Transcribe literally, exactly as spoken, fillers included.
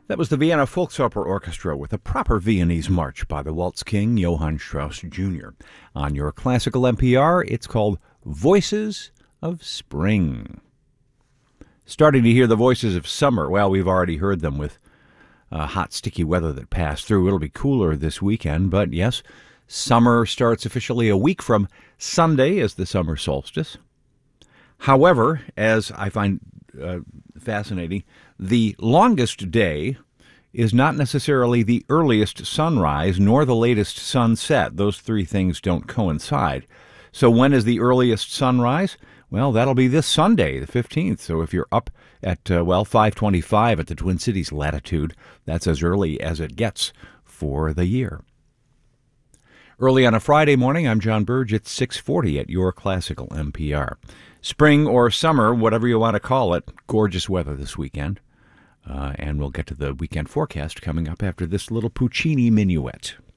That was the Vienna Volksoper Orchestra with a proper Viennese march by the waltz king Johann Strauss Junior On your classical N P R, it's called Voices of Spring. Starting to hear the voices of summer. Well, we've already heard them with uh, hot, sticky weather that passed through. It'll be cooler this weekend, but yes, summer starts officially a week from Sunday as the summer solstice. However, as I find uh, fascinating, the longest day is not necessarily the earliest sunrise nor the latest sunset. Those three things don't coincide. So when is the earliest sunrise? Well, that'll be this Sunday, the fifteenth. So if you're up at, uh, well, five twenty-five at the Twin Cities latitude, that's as early as it gets for the year. Early on a Friday morning, I'm John Burge at six forty at your classical N P R. Spring or summer, whatever you want to call it, gorgeous weather this weekend. Uh, and we'll get to the weekend forecast coming up after this little Puccini minuet.